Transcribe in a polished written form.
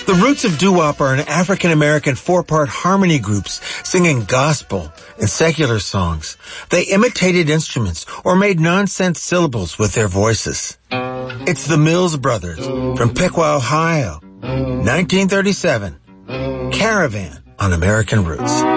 The roots of doo-wop are an African-American four-part harmony groups singing gospel and secular songs. They imitated instruments or made nonsense syllables with their voices. It's the Mills Brothers from Piqua, Ohio. 1937. Caravan on American Roots.